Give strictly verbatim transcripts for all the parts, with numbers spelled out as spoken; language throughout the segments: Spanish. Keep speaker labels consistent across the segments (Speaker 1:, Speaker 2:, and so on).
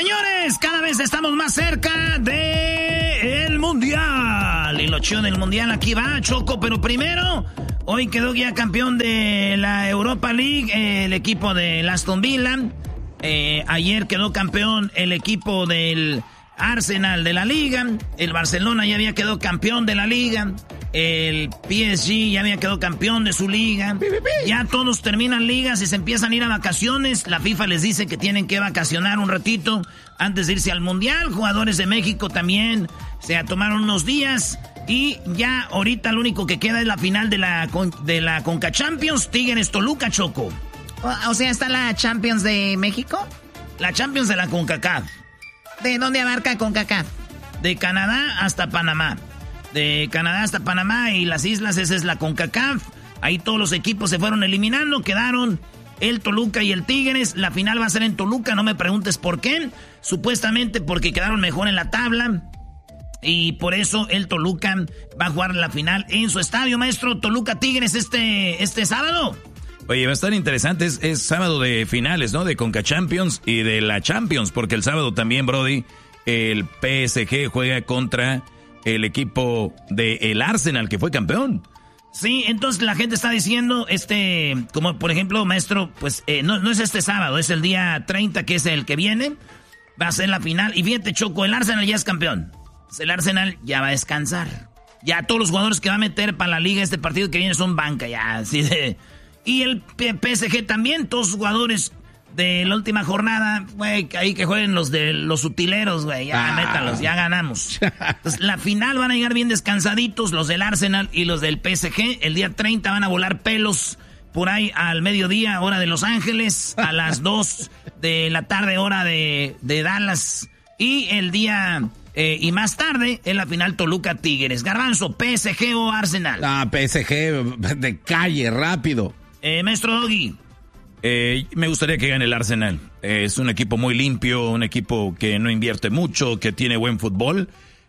Speaker 1: Señores, cada vez estamos más cerca de el Mundial. Y lo chido del Mundial aquí va, Choco. Pero primero, hoy quedó ya campeón de la Europa League eh, el equipo de Aston Villa. Eh, ayer quedó campeón el equipo del Arsenal de la Liga. El Barcelona ya había quedado campeón de la Liga. El P S G ya había quedado campeón de su liga. Ya todos terminan ligas y se empiezan a ir a vacaciones. La FIFA les dice que tienen que vacacionar un ratito antes de irse al Mundial. Jugadores de México también se tomaron unos días. Y ya ahorita lo único que queda es la final de la, de la Conca Champions. Tigres Toluca, Choco.
Speaker 2: O, o sea, ¿está la Champions de México?
Speaker 1: La Champions de la CONCACAF.
Speaker 2: ¿De dónde abarca CONCACAF?
Speaker 1: De Canadá hasta Panamá. De Canadá hasta Panamá y las islas, esa es la CONCACAF. Ahí todos los equipos se fueron eliminando, quedaron el Toluca y el Tigres. La final va a ser en Toluca, no me preguntes por qué. Supuestamente porque quedaron mejor en la tabla. Y por eso el Toluca va a jugar la final en su estadio, maestro. Toluca Tigres este, este sábado.
Speaker 3: Oye, va a estar interesante, es, es sábado de finales, ¿no? De Conca Champions y de la Champions, porque el sábado también, Brody, el P S G juega contra el equipo del Arsenal, que fue campeón.
Speaker 1: Sí, entonces la gente está diciendo, este, como por ejemplo, maestro, pues eh, no, no es este sábado, es el día treinta, que es el que viene, va a ser la final. Y fíjate, Choco, el Arsenal ya es campeón. El Arsenal ya va a descansar. Ya todos los jugadores que va a meter para la liga este partido que viene son banca, ya, así de... Y el P S G también, todos los jugadores de la última jornada, güey, ahí que jueguen los de los utileros, güey, ya ah. métalos, ya ganamos. Entonces, la final van a llegar bien descansaditos los del Arsenal y los del P S G. El día treinta van a volar pelos por ahí al mediodía, hora de Los Ángeles, a las dos de la tarde, hora de, de Dallas. Y el día... Eh, y más tarde, en la final Toluca Tigres. Garbanzo, ¿P S G o Arsenal?
Speaker 4: Ah, P S G de calle, rápido.
Speaker 1: Eh, maestro Doggy.
Speaker 3: Eh, me gustaría que gane el Arsenal. Eh, es un equipo muy limpio, un equipo que no invierte mucho, que tiene buen fútbol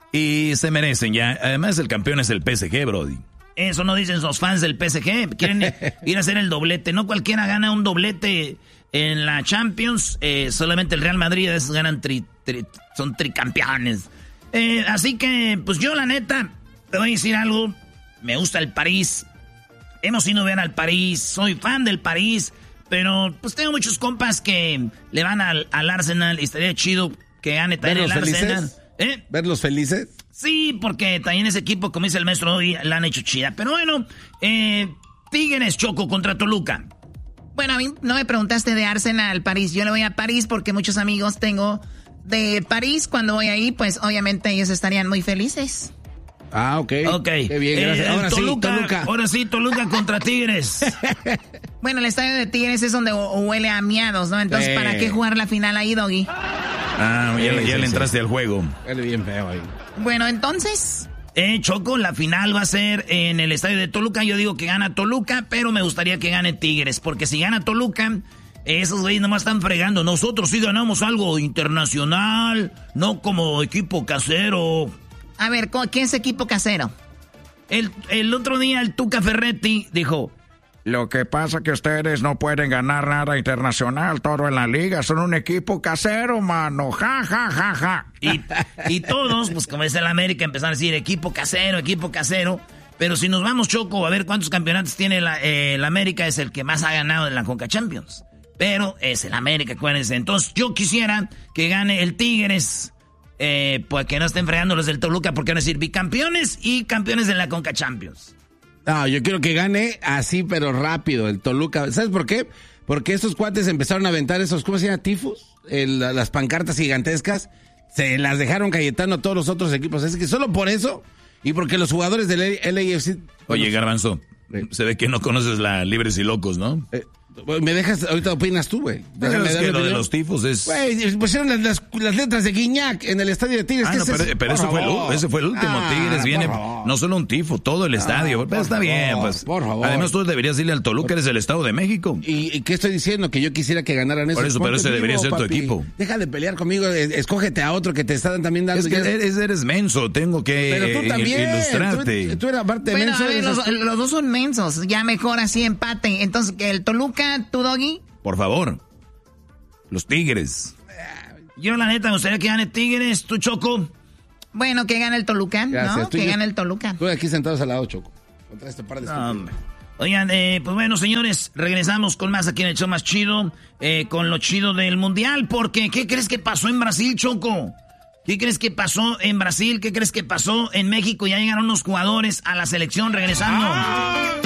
Speaker 3: y se merecen ya. Además, el campeón es el P S G, Brody.
Speaker 1: Eso no dicen los fans del P S G. Quieren ir a hacer el doblete. No cualquiera gana un doblete en la Champions. Eh, solamente el Real Madrid esos ganan tri, tri, son tricampeones. Eh, así que, pues yo la neta, te voy a decir algo. Me gusta el París. Hemos ido a ver al París. Soy fan del París. Pero pues tengo muchos compas que le van al, al Arsenal. Y estaría chido que gane también el Arsenal. ¿Eh?
Speaker 4: ¿Verlos felices?
Speaker 1: Sí, porque también ese equipo, como dice el maestro hoy, la han hecho chida. Pero bueno, eh, Tigres, Choco contra Toluca.
Speaker 2: Bueno, a mí no me preguntaste de Arsenal, París. Yo le voy a París porque muchos amigos tengo de París. Cuando voy ahí, pues obviamente ellos estarían muy felices.
Speaker 4: Ah, ok.
Speaker 1: Ok.
Speaker 4: Qué bien, gracias.
Speaker 1: Eh,
Speaker 4: ahora
Speaker 1: Toluca,
Speaker 4: sí, Toluca.
Speaker 1: Ahora sí, Toluca contra Tigres.
Speaker 2: Bueno, el estadio de Tigres es donde huele a miados, ¿no? Entonces,
Speaker 4: sí.
Speaker 2: ¿para qué jugar la final ahí, Doggy?
Speaker 3: Ah, ya,
Speaker 4: sí,
Speaker 3: ya
Speaker 4: sí,
Speaker 3: le entraste
Speaker 4: sí.
Speaker 3: al juego.
Speaker 4: Huele bien feo ahí.
Speaker 2: Bueno, entonces...
Speaker 1: Eh, Choco, la final va a ser en el estadio de Toluca. Yo digo que gana Toluca, pero me gustaría que gane Tigres. Porque si gana Toluca, esos güeyes nomás están fregando. Nosotros sí ganamos algo internacional, no como equipo casero.
Speaker 2: A ver, ¿qué es equipo casero?
Speaker 1: El, el otro día el Tuca Ferretti dijo...
Speaker 5: Lo que pasa es que ustedes no pueden ganar nada internacional, todo en la liga. Son un equipo casero, mano. Ja, ja, ja, ja.
Speaker 1: Y, y todos, pues como es el América, empezaron a decir equipo casero, equipo casero. Pero si nos vamos, Choco, a ver cuántos campeonatos tiene la, eh, el América, es el que más ha ganado en la Conca Champions. Pero es el América, acuérdense. Entonces yo quisiera que gane el Tigres, eh, pues que no estén fregando los del Toluca, porque van a decir bicampeones y campeones de la Conca Champions.
Speaker 4: No, yo quiero que gane así, pero rápido, el Toluca. ¿Sabes por qué? Porque esos cuates empezaron a aventar esos, ¿cómo se llama? Tifos, el, las pancartas gigantescas. Se las dejaron Cayetano a todos los otros equipos. Es que solo por eso, y porque los jugadores del L A F C...
Speaker 3: Oye, Garbanzo, eh. se ve que no conoces la Libres y Locos, ¿no?
Speaker 4: Eh. Me dejas, ahorita opinas tú, güey.
Speaker 3: Déjame es que lo de los tifos es...
Speaker 4: Güey, pusieron las, las, las letras de Guiñac en el estadio de Tigres.
Speaker 3: Ah, no, pero, es? pero eso, fue el, ese fue el último. Ah, Tigres viene, no solo un tifo, todo el estadio. Ah, pero está favor, bien, pues. Por favor. Además, tú deberías irle al Toluca, eres del Estado de México.
Speaker 4: ¿Y, y qué estoy diciendo? Que yo quisiera que ganaran eso.
Speaker 3: Por eso, pero ese debería ser papi. Tu equipo.
Speaker 4: Deja de pelear conmigo, escógete a otro que te están también dando.
Speaker 3: Es que eres, eres menso, tengo que pero tú también, ilustrarte.
Speaker 4: Tú, tú eres aparte
Speaker 2: bueno,
Speaker 4: menso.
Speaker 2: A ver, los, los dos son mensos, ya mejor así empate. Entonces, el Toluca, tu Doggy.
Speaker 3: Por favor, los Tigres.
Speaker 1: Yo, la neta, me gustaría que gane Tigres. ¿Tú, Choco?
Speaker 2: Bueno, que gane el Toluca,
Speaker 4: Gracias.
Speaker 2: ¿no?
Speaker 4: Tú
Speaker 2: que
Speaker 4: yo-
Speaker 2: gane el Toluca.
Speaker 4: Estoy aquí sentados al lado, Choco. Contra este par de
Speaker 1: No,
Speaker 4: estúpidos.
Speaker 1: hombre. Oigan, eh, pues bueno, señores, regresamos con más aquí en el show más chido, eh, con lo chido del Mundial, porque ¿qué crees que pasó en Brasil, Choco? ¿Qué crees que pasó en Brasil? ¿Qué crees que pasó en México? Ya llegaron unos jugadores a la selección regresando.